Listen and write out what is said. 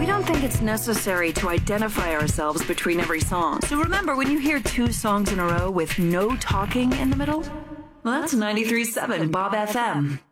don't think it's necessary to identify ourselves between every song. So remember, when you hear 2 songs in a row with no talking in the middle, well, that's 93.7 Bob FM.